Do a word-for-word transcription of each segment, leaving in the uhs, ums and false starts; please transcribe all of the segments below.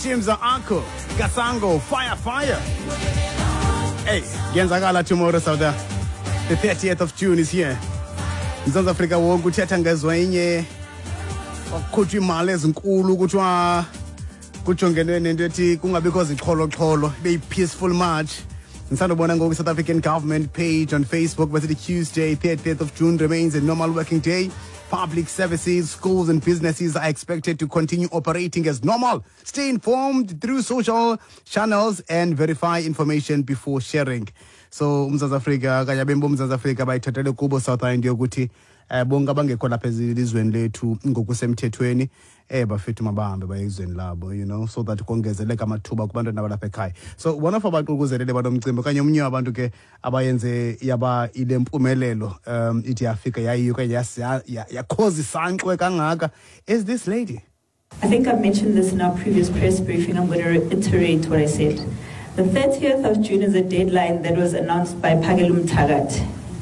Shimza Anko, Gasango, Fire Fire. Hey, Genzagala tomorrow, South. The thirtieth of June is here. In South Africa, we'll go to Tangazwanye. Kuchi Males and Kulu Kuchwa Kuchongen and Deti Kunga because it's Kolo Kolo, be peaceful march. In South South African government page on Facebook, was it Tuesday, thirtieth of June remains a normal working day. Public services, schools and businesses are expected to continue operating as normal. Stay informed through social channels and verify information before sharing. So, South Africa, kaya bembo South Africa bayithathele kubo South India ukuthi eh bonke abangekho lapha ezilizweni lethu ngokusemthethweni eh bafethu mabahambe bayizweni labo, you know, so that kongezeleka amathuba kubantu nabalapha ekhaya. So one of abantu ukuzelele banomcimbi kanye omnye wabantu ke abayenze yaba ile mpumelelo um ithi yafika yayiyo kanye yakhoza isanxwe kangaka is this lady. I think I've mentioned this in our previous press briefing. I'm going to reiterate what I said. The thirtieth of June is a deadline that was announced by Phakela Mthakathi.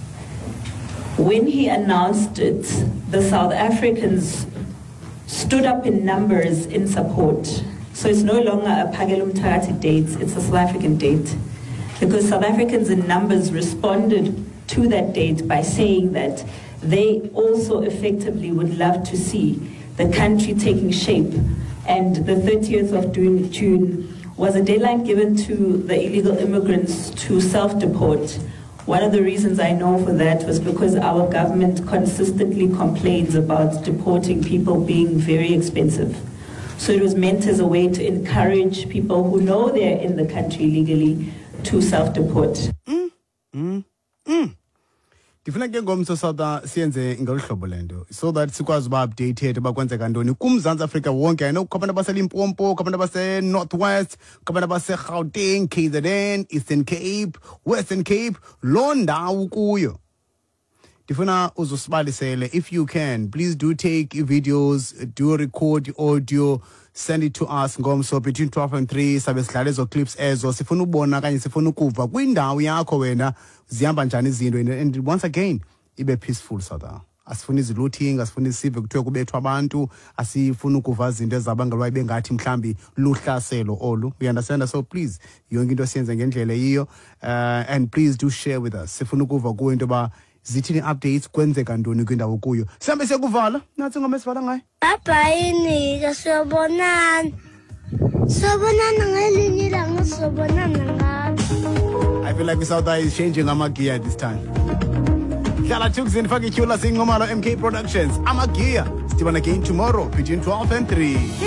When he announced it, the South Africans stood up in numbers in support. So it's no longer a Phakela Mthakathi date, it's a South African date. Because South Africans in numbers responded to that date by saying that they also effectively would love to see the country taking shape. And the thirtieth of June was a deadline given to the illegal immigrants to self-deport. One of the reasons I know for that was because our government consistently complains about deporting people being very expensive. So it was meant as a way to encourage people who know they're in the country legally to self-deport. Mm, mm, mm. Ndifuna ke ngomso South siyenze ngolhlobo lento so that sikwazi ba updated bakwenzeka ntoni kumZantsi Africa wonke. I know kubantu abaseLimpopo, kubantu abase Northwest, kubantu abase Gauteng, K Z N, Eastern Cape, Western Cape, lo ndawo kuyo. Ndifuna uzosibalisele if you can, please do take videos, do record audio, send it to us ngomso between twelve and three sabe sidlala ezo clips ezo sifuna ubona kanye sifuna ukuva kwindawo yakho wena zihamba njani izinto and once again ibe peaceful South. Asifuna izilooting, asifuna isive kuthiwe kubethwa abantu, asifuna ukuva izinto ezabangelwa ibengathi mhlambi luhlaselo olu. We understand, so please yonke into siyenze ngendlela yiyo uh, and please do share with us. Sifuna ukuva kuwe into ba zithini updates kwenzeka ntoni kwindawo kuyo. Sihambe siyekuvala nathi ngoma esivala ngayo. Bye nika sobonana. Sobonana ngelinye ilanga sobonana ngathi. I feel like South is changing amagear this time. Hlala Tuxin fake ityhula singomalo M K Productions. Amagear. Still again tomorrow between twelve and three.